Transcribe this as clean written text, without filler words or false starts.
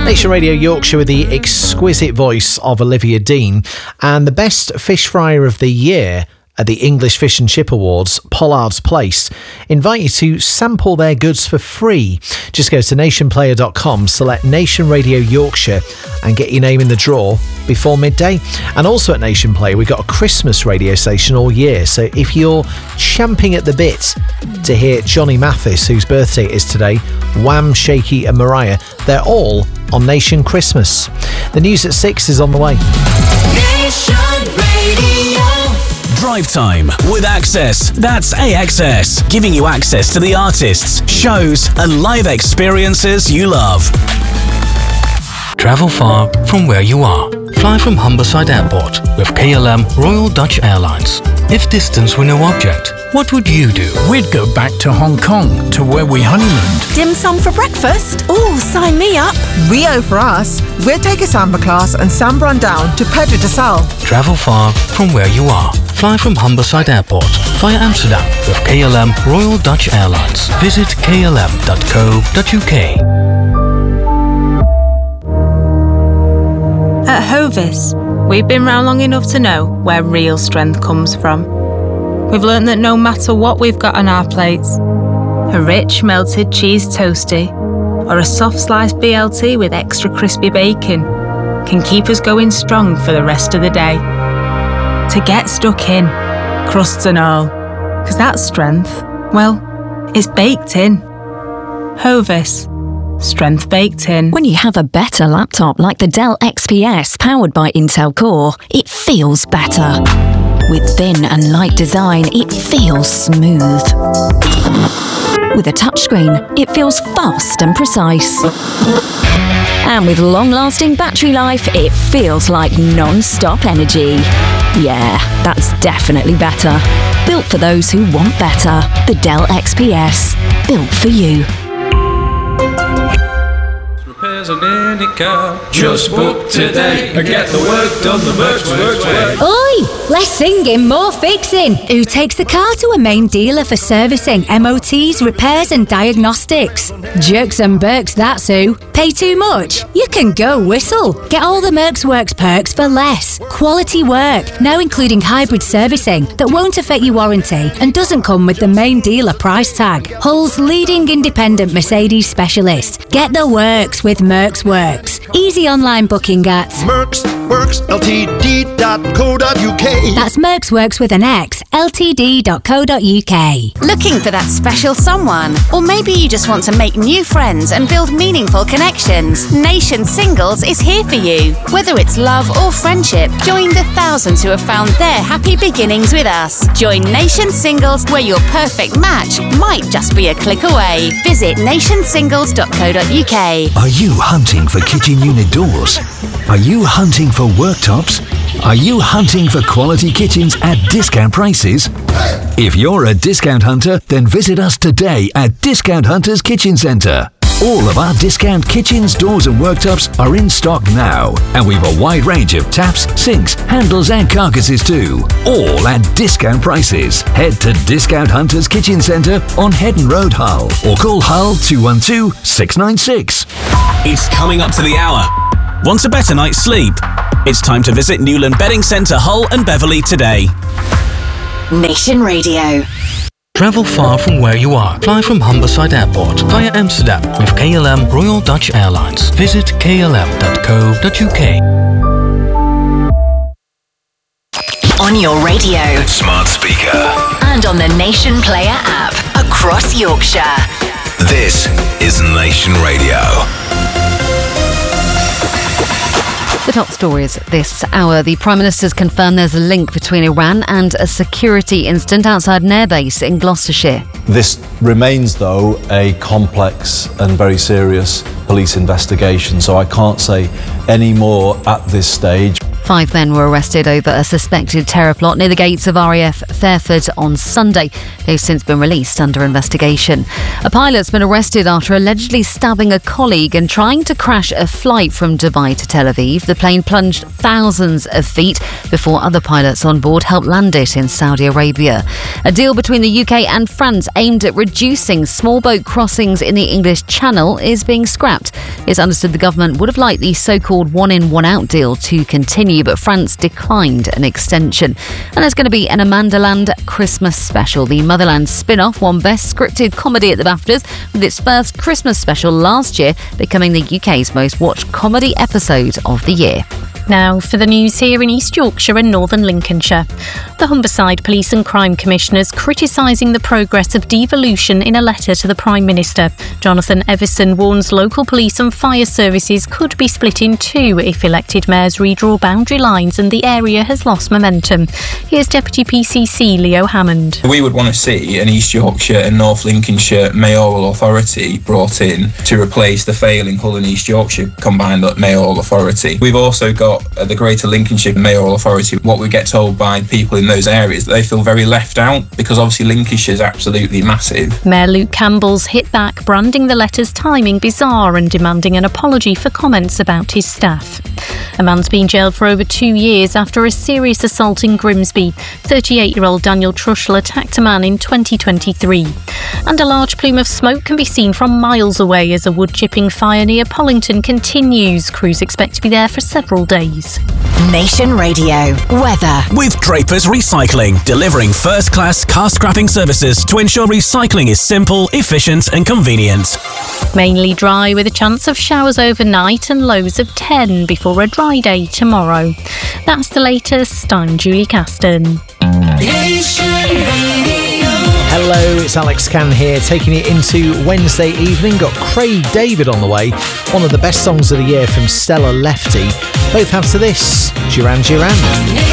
Nation Radio Yorkshire with the exquisite voice of Olivia Dean, and the best fish fryer of the year at the English Fish and Chip Awards, Pollard's Place, invite you to sample their goods for free. Just go to nationplayer.com, select Nation Radio Yorkshire and get your name in the draw before midday. And also at Nation Player, we've got a Christmas radio station all year, so if you're champing at the bit to hear Johnny Mathis, whose birthday is today, Wham, Shaky and Mariah, they're all on Nation Christmas. The news at 6 is on the way. Nation Radio. Drive Time with Access. That's AXS, giving you access to the artists, shows and live experiences you love. Travel far from where you are. Fly from Humberside Airport with KLM Royal Dutch Airlines. If distance were no object, what would you do? We'd go back to Hong Kong, to where we honeymooned. Dim sum for breakfast? Oh, sign me up. Rio for us. We'll take a samba class and samba on down to Pedro de Sal. Travel far from where you are. Fly from Humberside Airport via Amsterdam with KLM Royal Dutch Airlines. Visit klm.co.uk. At Hovis, we've been round long enough to know where real strength comes from. We've learned that no matter what we've got on our plates, a rich melted cheese toastie or a soft sliced BLT with extra crispy bacon can keep us going strong for the rest of the day. To get stuck in, crusts and all, because that strength, well, it's baked in. Hovis. Strength baked in. When you have a better laptop like the Dell XPS powered by Intel Core, it feels better. With thin and light design, it feels smooth. With a touchscreen, it feels fast and precise. And with long-lasting battery life, it feels like non-stop energy. Yeah, that's definitely better. Built for those who want better. The Dell XPS. Built for you. Just book today and get the work done the Mercs way. Oi! Less singing, more fixing. Who takes the car to a main dealer for servicing, MOTs, repairs and diagnostics? Jerks and Berks, that's who. Pay too much? You can go Whistle. Get all the Mercs Works perks for less. Quality work, now including hybrid servicing that won't affect your warranty and doesn't come with the main dealer price tag. Hull's leading independent Mercedes specialist. Get the works with Mercs Works. Easy online booking at mercsworksltd.co.uk. That's Mercs Works with an X, ltd.co.uk. Looking for that special someone? Or maybe you just want to make new friends and build meaningful connections? Nation Singles is here for you. Whether it's love or friendship, join the thousands who have found their happy beginnings with us. Join Nation Singles, where your perfect match might just be a click away. Visit nationsingles.co.uk. Are you hunting for kitchen unit doors? Are you hunting for worktops? Are you hunting for quality kitchens at discount prices? If you're a discount hunter, then visit us today at Discount Hunters Kitchen Centre. All of our discount kitchens, doors and worktops are in stock now, and we've a wide range of taps, sinks, handles and carcasses too, all at discount prices. Head to Discount Hunters Kitchen Centre on Headon Road, Hull, or call Hull 212 696. It's coming up to the hour. Want a better night's sleep? It's time to visit Newland Bedding Centre, Hull and Beverley today. Nation Radio. Travel far from where you are. Fly from Humberside Airport via Amsterdam with KLM Royal Dutch Airlines. Visit klm.co.uk. On your radio, smart speaker, and on the Nation Player app across Yorkshire. This is Nation Radio. The top stories this hour. The Prime Minister's confirmed there's a link between Iran and a security incident outside an airbase in Gloucestershire. This remains, though, a complex and very serious police investigation, so I can't say any more at this stage. 5 men were arrested over a suspected terror plot near the gates of RAF Fairford on Sunday. They've since been released under investigation. A pilot's been arrested after allegedly stabbing a colleague and trying to crash a flight from Dubai to Tel Aviv. The plane plunged thousands of feet before other pilots on board helped land it in Saudi Arabia. A deal between the UK and France aimed at reducing small boat crossings in the English Channel is being scrapped. It's understood the government would have liked the so-called one-in, one-out deal to continue, but France declined an extension. And there's going to be an Amandaland Christmas special. The Motherland spin-off won Best Scripted Comedy at the BAFTAs, with its first Christmas special last year becoming the UK's most watched comedy episode of the year. Now for the news here in East Yorkshire and Northern Lincolnshire. The Humberside Police and Crime Commissioners criticising the progress of devolution in a letter to the Prime Minister. Jonathan Everson warns local police and fire services could be split in two if elected mayors redraw boundary lines and the area has lost momentum. Here's Deputy PCC Leo Hammond. We would want to see an East Yorkshire and North Lincolnshire mayoral authority brought in to replace the failing Hull and East Yorkshire combined mayoral authority. We've also got the Greater Lincolnshire Mayoral Authority. What we get told by people in those areas, they feel very left out because obviously Lincolnshire is absolutely massive. Mayor Luke Campbell's hit back, branding the letter's timing bizarre and demanding an apology for comments about his staff. A man's been jailed for over 2 years after a serious assault in Grimsby. 38-year-old Daniel Trushell attacked a man in 2023. And a large plume of smoke can be seen from miles away as a wood chipping fire near Pollington continues. Crews expect to be there for several days. Nation Radio weather with Draper's Recycling, delivering first-class car scrapping services to ensure recycling is simple, efficient and convenient. Mainly dry with a chance of showers overnight and lows of 10 before a dry day tomorrow. That's the latest. I'm Julie Caston. Nation Radio. Hello, it's Alex Cann here, taking it into Wednesday evening. Got Craig David on the way, one of the best songs of the year from Stella Lefty. Both after this, Duran Duran.